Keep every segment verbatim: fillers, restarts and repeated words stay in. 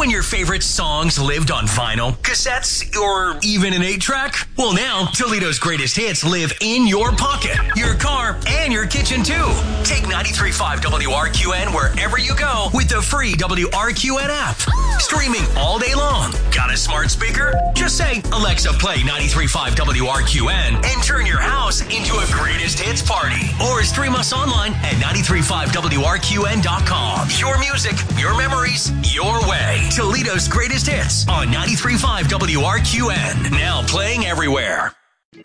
when your favorite songs lived on vinyl, cassettes, or even an eight track? Well, now, Toledo's greatest hits live in your pocket, your car, and your kitchen, too. Take ninety-three point five W R Q N wherever you go with the free W R Q N app. Streaming all day long. Got a smart speaker? Just say, Alexa, play ninety-three point five W R Q N and turn your house into a greatest hits party. Or stream us online at ninety-three point five W R Q N dot com. Your music, your memories, your way. Toledo's greatest hits on ninety-three point five W R Q N. Now playing everywhere.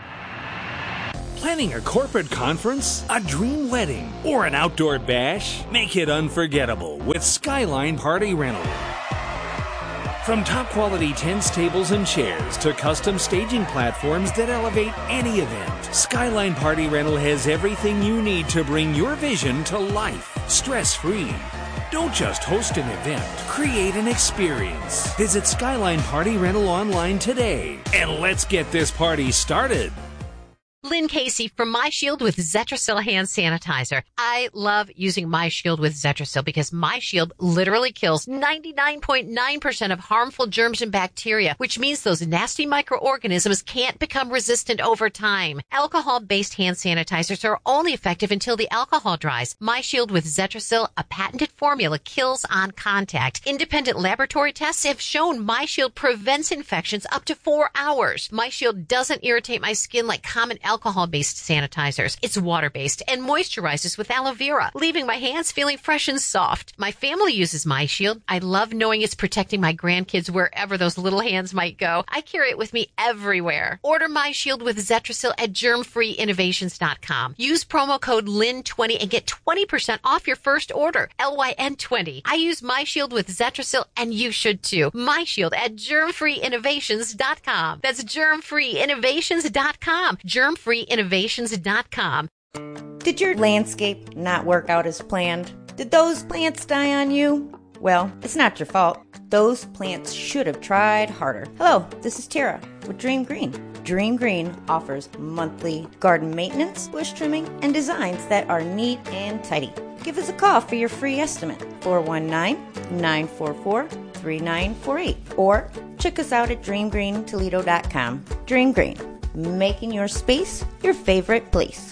Planning a corporate conference, a dream wedding, or an outdoor bash? Make it unforgettable with Skyline Party Rental. From top quality tents, tables, and chairs to custom staging platforms that elevate any event, Skyline Party Rental has everything you need to bring your vision to life, stress-free. Don't just host an event, create an experience. Visit Skyline Party Rental online today, and let's get this party started. Lynn Casey from MyShield with Zetrasil hand sanitizer. I love using MyShield with Zetrasil because MyShield literally kills ninety-nine point nine percent of harmful germs and bacteria, which means those nasty microorganisms can't become resistant over time. Alcohol-based hand sanitizers are only effective until the alcohol dries. MyShield with Zetrasil, a patented formula, kills on contact. Independent laboratory tests have shown MyShield prevents infections up to four hours. MyShield doesn't irritate my skin like common alcohol-based sanitizers. It's water-based and moisturizes with aloe vera, leaving my hands feeling fresh and soft. My family uses MyShield. I love knowing it's protecting my grandkids wherever those little hands might go. I carry it with me everywhere. Order MyShield with Zetrasil at germ free innovations dot com. Use promo code L Y N twenty and get twenty percent off your first order. L Y N twenty. I use MyShield with Zetrasil, and you should too. MyShield at germ free innovations dot com. That's germ free innovations dot com. germ free innovations dot com. Did your landscape not work out as planned? Did those plants die on you? Well, it's not your fault. Those plants should have tried harder. Hello, this is Tara with Dream Green. Dream Green offers monthly garden maintenance, bush trimming, and designs that are neat and tidy. Give us a call for your free estimate, four one nine, nine four four, three nine four eight, or check us out at dream green toledo dot com. Dream Green, making your space your favorite place.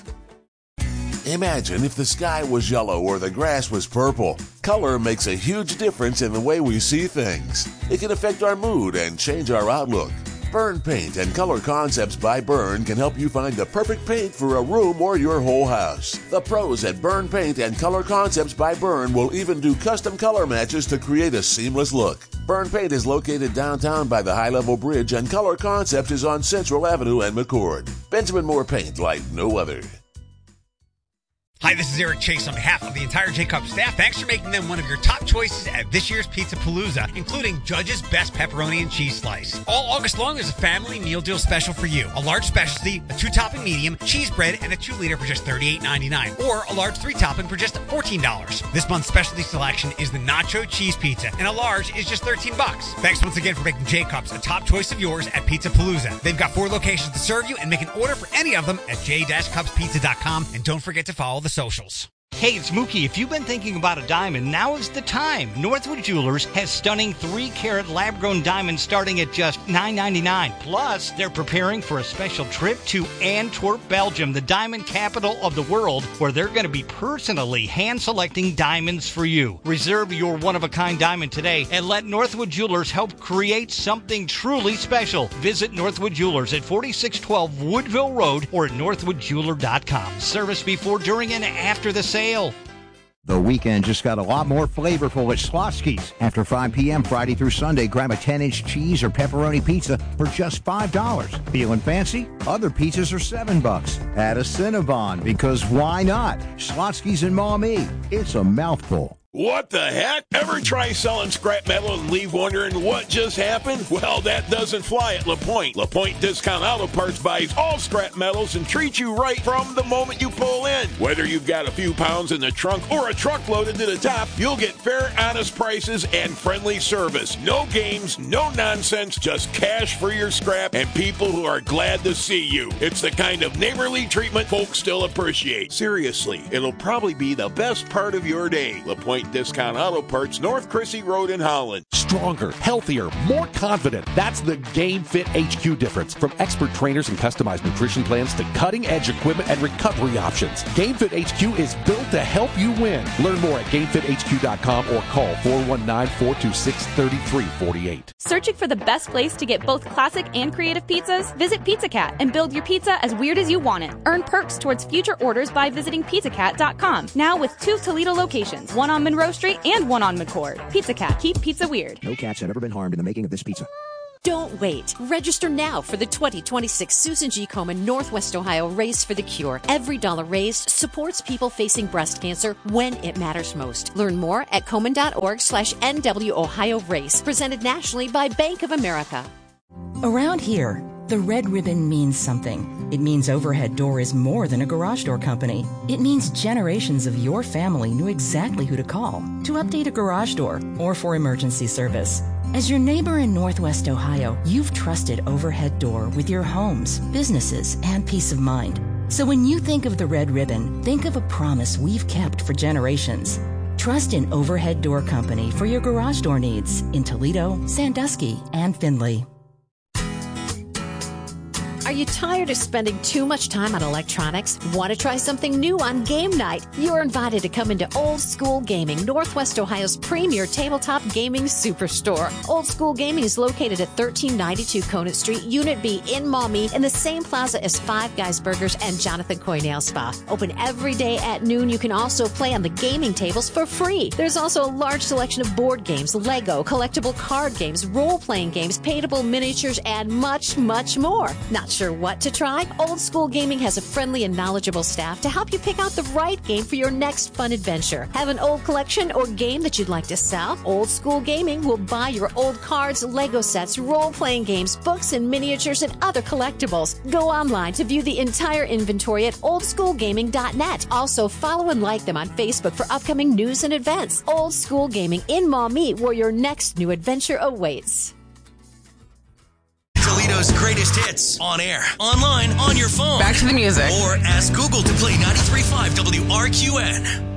Imagine if the sky was yellow or the grass was purple. Color makes a huge difference in the way we see things. It can affect our mood and change our outlook. Byrne Paint and Color Concepts by Byrne can help you find the perfect paint for a room or your whole house. The pros at Byrne Paint and Color Concepts by Byrne will even do custom color matches to create a seamless look. Byrne Paint is located downtown by the High Level Bridge, and Color Concepts is on Central Avenue and McCord. Benjamin Moore Paint like no other. Hi, this is Eric Chase on behalf of the entire J-Cup staff. Thanks for making them one of your top choices at this year's Pizza Palooza, including Judge's Best Pepperoni and Cheese Slice. All August long, there's a family meal deal special for you. A large specialty, a two-topping medium, cheese bread, and a two-liter for just thirty-eight ninety-nine, or a large three-topping for just fourteen dollars. This month's specialty selection is the Nacho Cheese Pizza, and a large is just thirteen bucks. Thanks once again for making J-Cups a top choice of yours at Pizza Palooza. They've got four locations to serve you, and make an order for any of them at j dash cups pizza dot com, and don't forget to follow the socials. Hey, it's Mookie. If you've been thinking about a diamond, now is the time. Northwood Jewelers has stunning three carat lab-grown diamonds starting at just nine ninety-nine. Plus, they're preparing for a special trip to Antwerp, Belgium, the diamond capital of the world, where they're going to be personally hand-selecting diamonds for you. Reserve your one-of-a-kind diamond today and let Northwood Jewelers help create something truly special. Visit Northwood Jewelers at forty-six twelve Woodville Road or at northwood jeweler dot com. Service before, during, and after the sale. The weekend just got a lot more flavorful at Slotsky's. After five p.m. Friday through Sunday, grab a ten-inch cheese or pepperoni pizza for just five dollars. Feeling fancy? Other pizzas are seven bucks. Add a Cinnabon, because why not? Slotsky's in Maumee. It's a mouthful. What the heck? Ever try selling scrap metal and leave wondering what just happened? Well, that doesn't fly at LaPointe. LaPointe Discount Auto Parts buys all scrap metals and treats you right from the moment you pull in. Whether you've got a few pounds in the trunk or a truck loaded to the top, you'll get fair, honest prices and friendly service. No games, no nonsense, just cash for your scrap and people who are glad to see you. It's the kind of neighborly treatment folks still appreciate. Seriously, it'll probably be the best part of your day. LaPointe Discount Auto Parts, North Crissy Road in Holland. stronger, healthier, more confident. That's the Game Fit H Q difference. From expert trainers and customized nutrition plans to cutting-edge equipment and recovery options, Game Fit H Q is built to help you win. Learn more at game fit h q dot com or call four one nine, four two six, three three four eight. Searching for the best place to get both classic and creative pizzas? Visit Pizza Cat and build your pizza as weird as you want it. Earn perks towards future orders by visiting pizza cat dot com. Now with two Toledo locations, one on Monroe Street and one on McCord. Pizza Cat, keep pizza weird. No cats have ever been harmed in the making of this pizza. Don't wait. Register now for the twenty twenty-six Susan G. Komen Northwest Ohio Race for the Cure. Every dollar raised supports people facing breast cancer when it matters most. Learn more at komen.org slash NW Ohio Race. Presented nationally by Bank of America. Around here, the red ribbon means something. It means Overhead Door is more than a garage door company. It means generations of your family knew exactly who to call to update a garage door or for emergency service. As your neighbor in Northwest Ohio, you've trusted Overhead Door with your homes, businesses, and peace of mind. So when you think of the red ribbon, think of a promise we've kept for generations. Trust in Overhead Door Company for your garage door needs in Toledo, Sandusky, and Findlay. Are you tired of spending too much time on electronics? Want to try something new on game night? You're invited to come into Old School Gaming, Northwest Ohio's premier tabletop gaming superstore. Old School Gaming is located at thirteen ninety-two Conant Street, Unit B in Maumee, in the same plaza as Five Guys Burgers and Jonathan Coy Nail Spa. Open every day at noon. You can also play on the gaming tables for free. There's also a large selection of board games, Lego, collectible card games, role-playing games, paintable miniatures, and much, much more. Not sure what to try? Old School Gaming has a friendly and knowledgeable staff to help you pick out the right game for your next fun adventure. Have an old collection or game that you'd like to sell? Old School Gaming will buy your old cards, Lego sets, role-playing games, books and miniatures, and other collectibles. Go online to view the entire inventory at old school gaming dot net. Also, follow and like them on Facebook for upcoming news and events. Old School Gaming in Maumee, where your next new adventure awaits. Toledo's greatest hits on air, online, on your phone. Back to the music. Or ask Google to play ninety-three point five W R Q N.